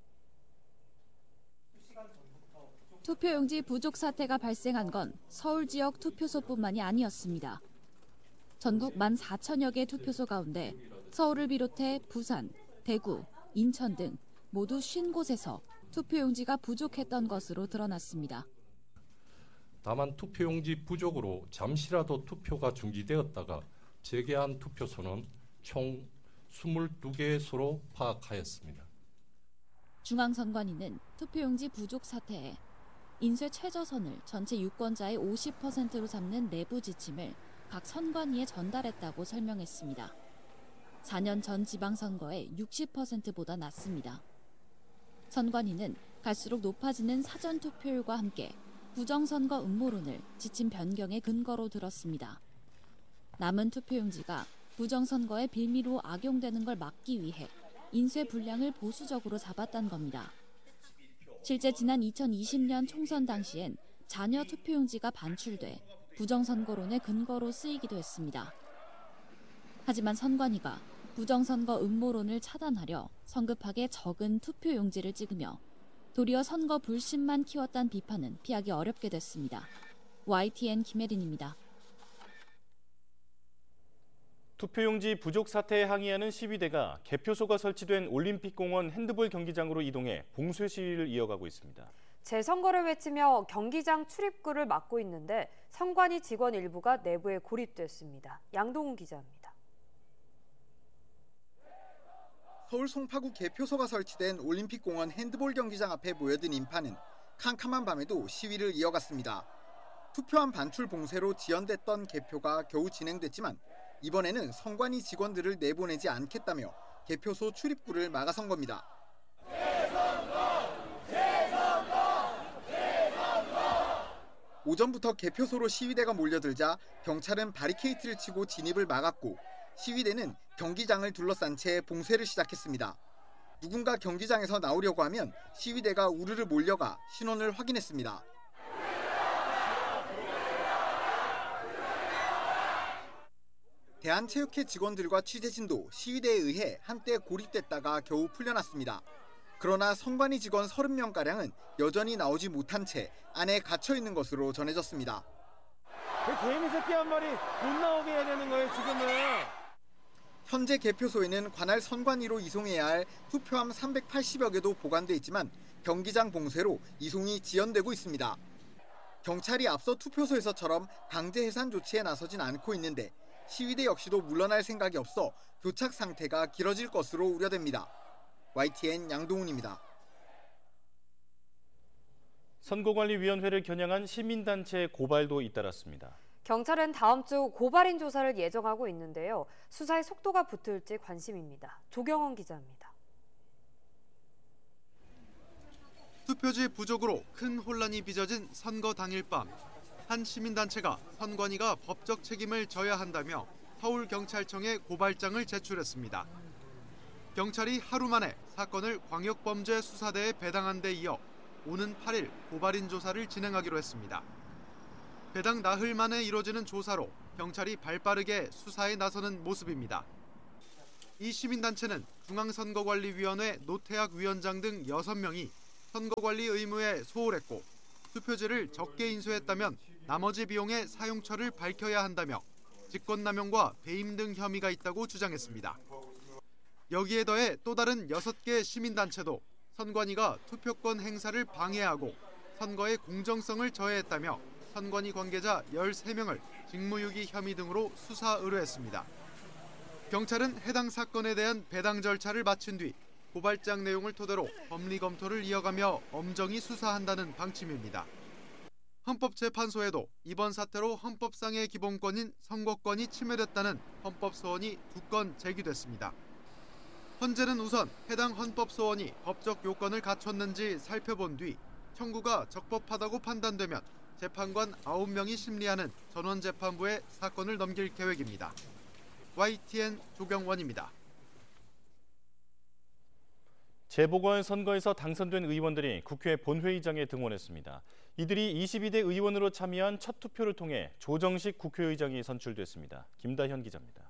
투표용지 부족 사태가 발생한 건 서울 지역 투표소뿐만이 아니었습니다. 전국 만 사천여 개 투표소 가운데 서울을 비롯해 부산, 대구, 인천 등 모두 오십 곳에서 투표용지가 부족했던 것으로 드러났습니다. 다만 투표용지 부족으로 잠시라도 투표가 중지되었다가 재개한 투표소는 총 이십이 개소로 파악하였습니다. 중앙선관위는 투표용지 부족 사태에 인쇄 최저선을 전체 유권자의 오십 퍼센트로 잡는 내부 지침을 각 선관위에 전달했다고 설명했습니다. 사 년 전 지방선거의 육십 퍼센트보다 낮습니다. 선관위는 갈수록 높아지는 사전투표율과 함께 부정선거 음모론을 지침 변경의 근거로 들었습니다. 남은 투표용지가 부정선거의 빌미로 악용되는 걸 막기 위해 인쇄 분량을 보수적으로 잡았다는 겁니다. 실제 지난 이천이십 년 총선 당시엔 잔여 투표용지가 반출돼 부정선거론의 근거로 쓰이기도 했습니다. 하지만 선관위가 부정선거 음모론을 차단하려 성급하게 적은 투표용지를 찍으며 도리어 선거 불신만 키웠다는 비판은 피하기 어렵게 됐습니다. 와이티엔 김혜린입니다. 투표용지 부족 사태에 항의하는 시위대가 개표소가 설치된 올림픽공원 핸드볼 경기장으로 이동해 봉쇄 시위를 이어가고 있습니다. 재선거를 외치며 경기장 출입구를 막고 있는데 선관위 직원 일부가 내부에 고립됐습니다. 양동훈 기자입니다. 서울 송파구 개표소가 설치된 올림픽공원 핸드볼 경기장 앞에 모여든 인파는 캄캄한 밤에도 시위를 이어갔습니다. 투표함 반출 봉쇄로 지연됐던 개표가 겨우 진행됐지만 이번에는 선관위 직원들을 내보내지 않겠다며 개표소 출입구를 막아선 겁니다. 재선거! 재선거! 재선거! 오전부터 개표소로 시위대가 몰려들자 경찰은 바리케이트를 치고 진입을 막았고 시위대는 경기장을 둘러싼 채 봉쇄를 시작했습니다. 누군가 경기장에서 나오려고 하면 시위대가 우르르 몰려가 신원을 확인했습니다. 대한체육회 직원들과 취재진도 시위대에 의해 한때 고립됐다가 겨우 풀려났습니다. 그러나 선관위 직원 서른 명가량은 여전히 나오지 못한 채 안에 갇혀 있는 것으로 전해졌습니다. 그 개미 새끼 한 마리 못 나오게 해야 되는 거예요, 지금은. 현재 개표소에는 관할 선관위로 이송해야 할 투표함 삼백팔십여 개도 보관돼 있지만 경기장 봉쇄로 이송이 지연되고 있습니다. 경찰이 앞서 투표소에서처럼 강제 해산 조치에 나서진 않고 있는데 시위대 역시도 물러날 생각이 없어 교착 상태가 길어질 것으로 우려됩니다. 와이티엔 양동훈입니다. 선거관리위원회를 겨냥한 시민단체의 고발도 잇따랐습니다. 경찰은 다음 주 고발인 조사를 예정하고 있는데요. 수사의 속도가 붙을지 관심입니다. 조경원 기자입니다. 투표지 부족으로 큰 혼란이 빚어진 선거 당일 밤, 한 시민단체가 선관위가 법적 책임을 져야 한다며 서울경찰청에 고발장을 제출했습니다. 경찰이 하루 만에 사건을 광역범죄수사대에 배당한 데 이어 오는 팔 일 고발인 조사를 진행하기로 했습니다. 배당 나흘 만에 이뤄지는 조사로 경찰이 발빠르게 수사에 나서는 모습입니다. 이 시민단체는 중앙선거관리위원회 노태학 위원장 등 여섯 명이 선거관리 의무에 소홀했고 투표지를 적게 인수했다면 나머지 비용의 사용처를 밝혀야 한다며 직권남용과 배임 등 혐의가 있다고 주장했습니다. 여기에 더해 또 다른 여섯 개 시민단체도 선관위가 투표권 행사를 방해하고 선거의 공정성을 저해했다며 선관위 관계자 열세 명을 직무유기 혐의 등으로 수사 의뢰했습니다. 경찰은 해당 사건에 대한 배당 절차를 마친 뒤 고발장 내용을 토대로 법리 검토를 이어가며 엄정히 수사한다는 방침입니다. 헌법재판소에도 이번 사태로 헌법상의 기본권인 선거권이 침해됐다는 헌법소원이 두 건 제기됐습니다. 헌재는 우선 해당 헌법소원이 법적 요건을 갖췄는지 살펴본 뒤 청구가 적법하다고 판단되면 재판관 아홉 명이 심리하는 전원재판부에 사건을 넘길 계획입니다. 와이티엔 조경원입니다. 재보궐선거에서 당선된 의원들이 국회 본회의장에 등원했습니다. 이들이 이십이 대 의원으로 참여한 첫 투표를 통해 조정식 국회의장이 선출됐습니다. 김다현 기자입니다.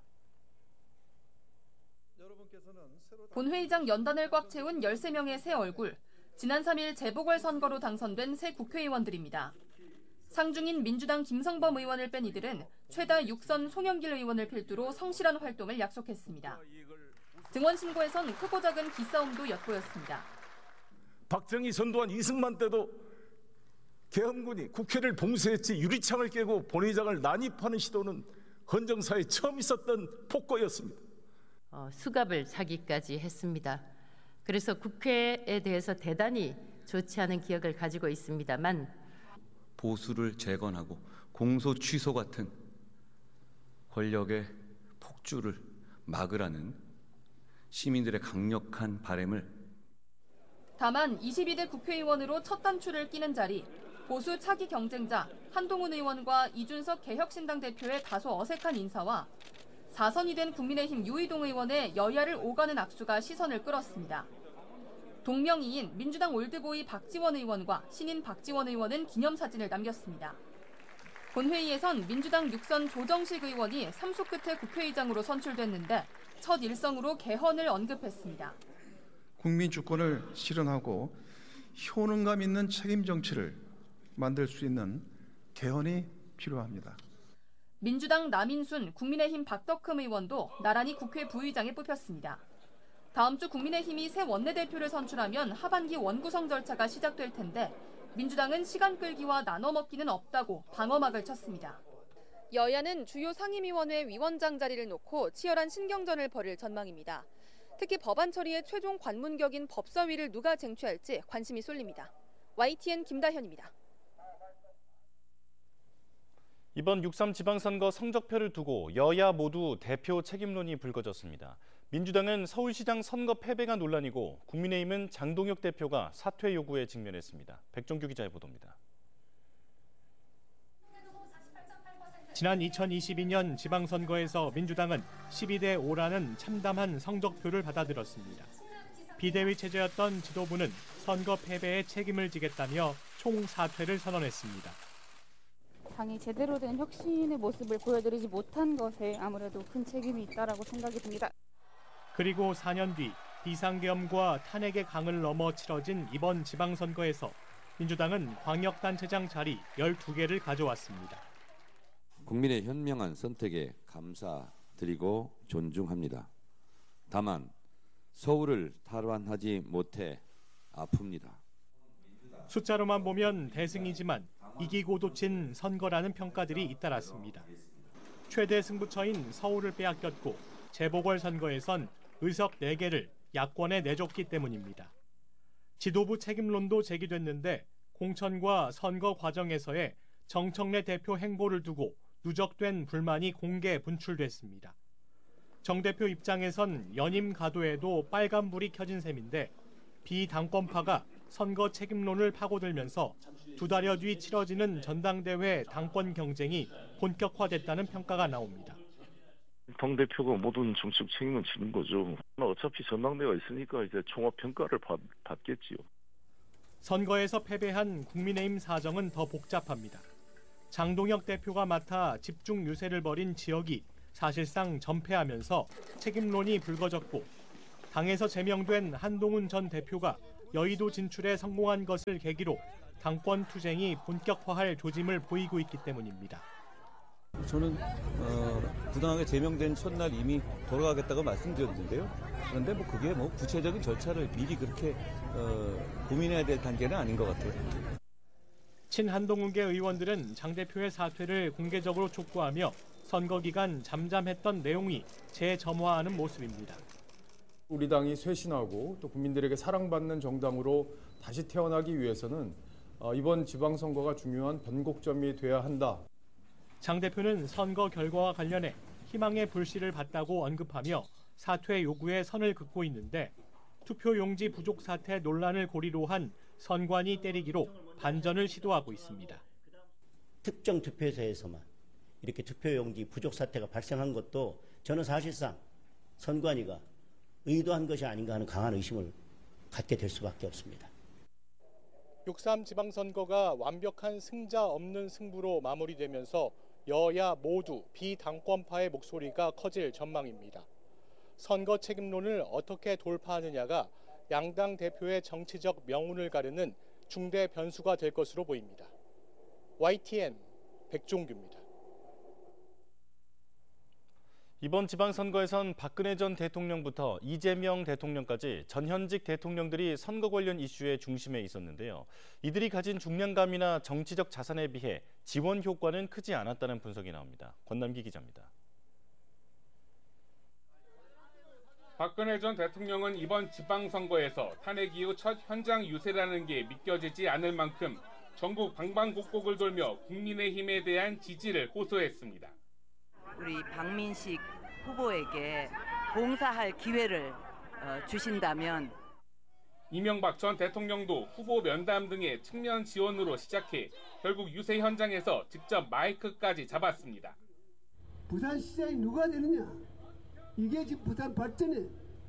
본회의장 연단을 꽉 채운 열세 명의 새 얼굴, 지난 삼 일 재보궐선거로 당선된 새 국회의원들입니다. 상중인 민주당 김성범 의원을 뺀 이들은 최다 육 선 송영길 의원을 필두로 성실한 활동을 약속했습니다. 등원 신고에선 크고 작은 기싸움도 엿보였습니다. 박정희 선도한 이승만 때도 계엄군이 국회를 봉쇄했지 유리창을 깨고 본회의장을 난입하는 시도는 헌정사에 처음 있었던 폭거였습니다. 어, 수갑을 차기까지 했습니다. 그래서 국회에 대해서 대단히 좋지 않은 기억을 가지고 있습니다만 보수를 재건하고 공소 취소 같은 권력의 폭주를 막으라는 시민들의 강력한 바람을 다만 이십이 대 국회의원으로 첫 단추를 끼는 자리, 보수 차기 경쟁자 한동훈 의원과 이준석 개혁신당 대표의 다소 어색한 인사와 사선이 된 국민의힘 유이동 의원의 여야를 오가는 악수가 시선을 끌었습니다. 동명이인 민주당 올드보이 박지원 의원과 신인 박지원 의원은 기념사진을 남겼습니다. 본회의에선 민주당 육 선 조정식 의원이 삼 수 끝에 국회의장으로 선출됐는데 첫 일성으로 개헌을 언급했습니다. 국민 주권을 실현하고 효능감 있는 책임 정치를 만들 수 있는 개헌이 필요합니다. 민주당 남인순, 국민의힘 박덕흠 의원도 나란히 국회 부의장에 뽑혔습니다. 다음 주 국민의힘이 새 원내대표를 선출하면 하반기 원구성 절차가 시작될 텐데 민주당은 시간 끌기와 나눠 먹기는 없다고 방어막을 쳤습니다. 여야는 주요 상임위원회 위원장 자리를 놓고 치열한 신경전을 벌일 전망입니다. 특히 법안 처리의 최종 관문격인 법사위를 누가 쟁취할지 관심이 쏠립니다. 와이티엔 김다현입니다. 이번 육 삼 지방선거 성적표를 두고 여야 모두 대표 책임론이 불거졌습니다. 민주당은 서울시장 선거 패배가 논란이고 국민의힘은 장동혁 대표가 사퇴 요구에 직면했습니다. 백종규 기자의 보도입니다. 지난 이천이십이 년 지방선거에서 민주당은 십이 대 오라는 참담한 성적표를 받아들였습니다. 비대위 체제였던 지도부는 선거 패배에 책임을 지겠다며 총사퇴를 선언했습니다. 당이 제대로 된 혁신의 모습을 보여드리지 못한 것에 아무래도 큰 책임이 있다라고 생각이 듭니다. 그리고 사 년 뒤 비상계엄과 탄핵의 강을 넘어 치러진 이번 지방선거에서 민주당은 광역단체장 자리 열두 개를 가져왔습니다. 국민의 현명한 선택에 감사드리고 존중합니다. 다만 서울을 탈환하지 못해 아픕니다. 숫자로만 보면 대승이지만 이기고도 진 선거라는 평가들이 잇따랐습니다. 최대 승부처인 서울을 빼앗겼고 재보궐선거에선 의석 네 개를 야권에 내줬기 때문입니다. 지도부 책임론도 제기됐는데 공천과 선거 과정에서의 정청래 대표 행보를 두고 누적된 불만이 공개 분출됐습니다. 정 대표 입장에선 연임 가도에도 빨간불이 켜진 셈인데 비당권파가 선거 책임론을 파고들면서 두 달여 뒤 치러지는 전당대회 당권 경쟁이 본격화됐다는 평가가 나옵니다. 당대표가 모든 정책 책임은 지는 거죠. 어차피 전당대회가 있으니까 이제 종합 평가를 받, 받겠지요. 선거에서 패배한 국민의힘 사정은 더 복잡합니다. 장동혁 대표가 맡아 집중 유세를 벌인 지역이 사실상 전패하면서 책임론이 불거졌고, 당에서 제명된 한동훈 전 대표가 여의도 진출에 성공한 것을 계기로 당권 투쟁이 본격화할 조짐을 보이고 있기 때문입니다. 저는 어, 부당하게 제명된 첫날 이미 돌아가겠다고 말씀드렸는데요. 그런데 뭐 그게 뭐 구체적인 절차를 미리 그렇게 어, 고민해야 될 단계는 아닌 것 같아요. 친한동훈계 의원들은 장 대표의 사퇴를 공개적으로 촉구하며 선거 기간 잠잠했던 내용이 재점화하는 모습입니다. 우리 당이 쇄신하고 또 국민들에게 사랑받는 정당으로 다시 태어나기 위해서는 이번 지방선거가 중요한 변곡점이 돼야 한다. 장 대표는 선거 결과와 관련해 희망의 불씨를 봤다고 언급하며 사퇴 요구에 선을 긋고 있는데, 투표용지 부족 사태 논란을 고리로 한 선관위 때리기로 반전을 시도하고 있습니다. 특정 투표소에서만 이렇게 투표용지 부족 사태가 발생한 것도 저는 사실상 선관위가 의도한 것이 아닌가 하는 강한 의심을 갖게 될 수밖에 없습니다. 육삼 지방선거가 완벽한 승자 없는 승부로 마무리되면서 여야 모두 비당권파의 목소리가 커질 전망입니다. 선거 책임론을 어떻게 돌파하느냐가 양당 대표의 정치적 명운을 가르는 중대 변수가 될 것으로 보입니다. 와이티엔 백종규입니다. 이번 지방선거에선 박근혜 전 대통령부터 이재명 대통령까지 전현직 대통령들이 선거 관련 이슈의 중심에 있었는데요. 이들이 가진 중량감이나 정치적 자산에 비해 지원 효과는 크지 않았다는 분석이 나옵니다. 권남기 기자입니다. 박근혜 전 대통령은 이번 지방선거에서 탄핵 이후 첫 현장 유세라는 게 믿겨지지 않을 만큼 전국 방방곡곡을 돌며 국민의힘에 대한 지지를 호소했습니다. 우리 박민식 후보에게 봉사할 기회를 어, 주신다면. 이명박 전 대통령도 후보 면담 등의 측면 지원으로 시작해 결국 유세 현장에서 직접 마이크까지 잡았습니다. 부산시장이 누가 되느냐, 이게 지금 부산 발전에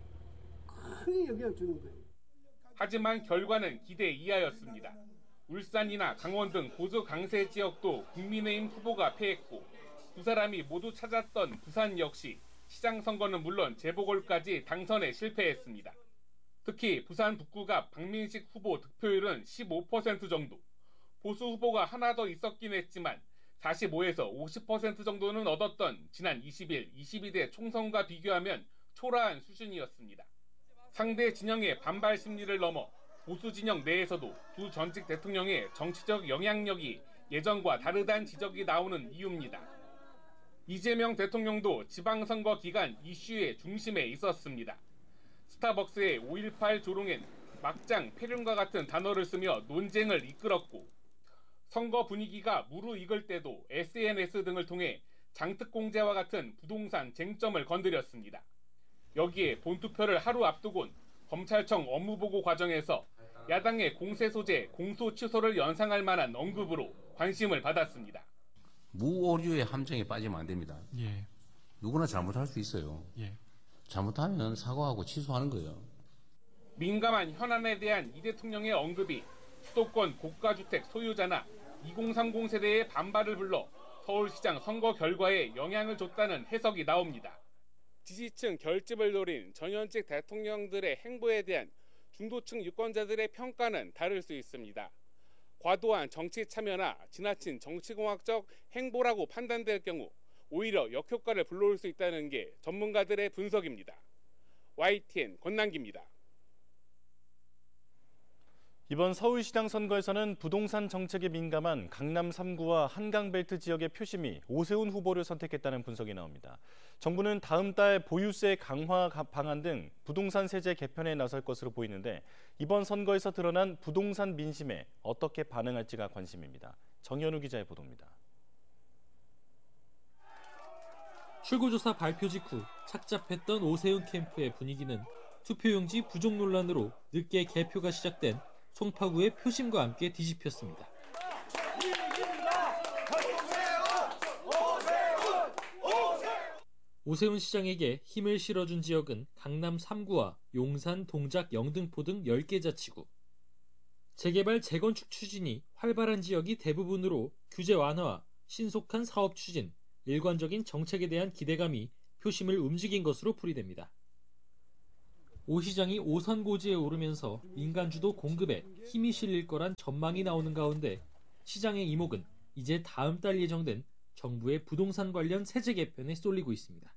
크게 영향을 주는 거예요. 하지만 결과는 기대 이하였습니다. 울산이나 강원 등 고수 강세 지역도 국민의힘 후보가 패했고, 두 사람이 모두 찾았던 부산 역시 시장 선거는 물론 재보궐까지 당선에 실패했습니다. 특히 부산 북구갑 박민식 후보 득표율은 십오 퍼센트 정도, 보수 후보가 하나 더 있었긴 했지만 사십오에서 오십 퍼센트 정도는 얻었던 지난 이십일, 이십이 대 총선과 비교하면 초라한 수준이었습니다. 상대 진영의 반발 심리를 넘어 보수 진영 내에서도 두 전직 대통령의 정치적 영향력이 예전과 다르다는 지적이 나오는 이유입니다. 이재명 대통령도 지방선거 기간 이슈의 중심에 있었습니다. 스타벅스의 오일팔 조롱엔 막장 폐륜과 같은 단어를 쓰며 논쟁을 이끌었고, 선거 분위기가 무르익을 때도 에스엔에스 등을 통해 장특공제와 같은 부동산 쟁점을 건드렸습니다. 여기에 본투표를 하루 앞두곤 검찰청 업무보고 과정에서 야당의 공세 소재 공소 취소를 연상할 만한 언급으로 관심을 받았습니다. 무오류의 함정에 빠지면 안 됩니다. 예. 누구나 잘못할 수 있어요. 예. 잘못하면 사과하고 취소하는 거예요. 민감한 현안에 대한 이 대통령의 언급이 수도권 고가주택 소유자나 이공삼공 세대의 반발을 불러 서울시장 선거 결과에 영향을 줬다는 해석이 나옵니다. 지지층 결집을 노린 전현직 대통령들의 행보에 대한 중도층 유권자들의 평가는 다를 수 있습니다. 과도한 정치 참여나 지나친 정치공학적 행보라고 판단될 경우 오히려 역효과를 불러올 수 있다는 게 전문가들의 분석입니다. 와이티엔 권남기입니다. 이번 서울시장 선거에서는 부동산 정책에 민감한 강남 삼 구와 한강벨트 지역의 표심이 오세훈 후보를 선택했다는 분석이 나옵니다. 정부는 다음 달 보유세 강화 방안 등 부동산 세제 개편에 나설 것으로 보이는데, 이번 선거에서 드러난 부동산 민심에 어떻게 반응할지가 관심입니다. 정현우 기자의 보도입니다. 출구조사 발표 직후 착잡했던 오세훈 캠프의 분위기는 투표용지 부족 논란으로 늦게 개표가 시작된 송파구의 표심과 함께 뒤집혔습니다. 오세훈 시장에게 힘을 실어준 지역은 강남 삼 구와 용산, 동작, 영등포 등 열 개 자치구. 재개발, 재건축 추진이 활발한 지역이 대부분으로 규제 완화와 신속한 사업 추진, 일관적인 정책에 대한 기대감이 표심을 움직인 것으로 풀이됩니다. 오 시장이 오선 고지에 오르면서 민간주도 공급에 힘이 실릴 거란 전망이 나오는 가운데 시장의 이목은 이제 다음 달 예정된 정부의 부동산 관련 세제 개편에 쏠리고 있습니다.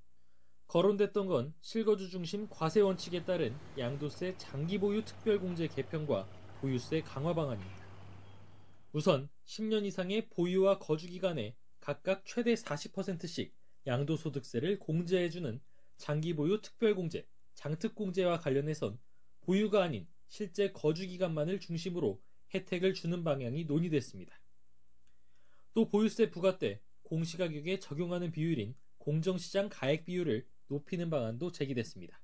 거론됐던 건 실거주 중심 과세 원칙에 따른 양도세 장기 보유 특별공제 개편과 보유세 강화 방안입니다. 우선 십 년 이상의 보유와 거주 기간에 각각 최대 사십 퍼센트씩 양도소득세를 공제해주는 장기 보유 특별공제, 장특공제와 관련해선 보유가 아닌 실제 거주 기간만을 중심으로 혜택을 주는 방향이 논의됐습니다. 또 보유세 부과 때 공시가격에 적용하는 비율인 공정시장 가액 비율을 높이는 방안도 제기됐습니다.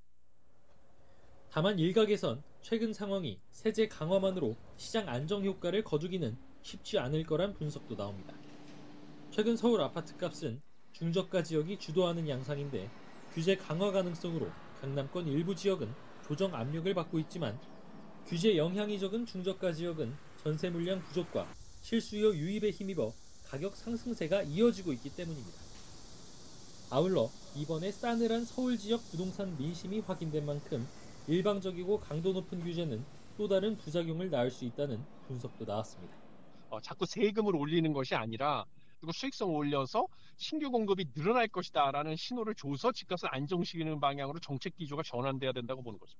다만 일각에선 최근 상황이 세제 강화만으로 시장 안정 효과를 거두기는 쉽지 않을 거란 분석도 나옵니다. 최근 서울 아파트값은 중저가 지역이 주도하는 양상인데 규제 강화 가능성으로 강남권 일부 지역은 조정 압력을 받고 있지만 규제 영향이 적은 중저가 지역은 전세 물량 부족과 실수요 유입에 힘입어 가격 상승세가 이어지고 있기 때문입니다. 아울러 이번에 싸늘한 서울 지역 부동산 민심이 확인된 만큼 일방적이고 강도 높은 규제는 또 다른 부작용을 낳을 수 있다는 분석도 나왔습니다. 어, 자꾸 세금을 올리는 것이 아니라 그리고 수익성을 올려서 신규 공급이 늘어날 것이다라는 신호를 줘서 집값을 안정시키는 방향으로 정책 기조가 전환돼야 된다고 보는 거죠.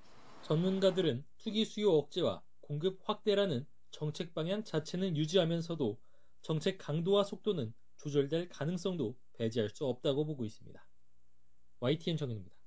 전문가들은 투기 수요 억제와 공급 확대라는 정책 방향 자체는 유지하면서도 정책 강도와 속도는 조절될 가능성도 배제할 수 없다고 보고 있습니다. 와이티엔 정현입니다.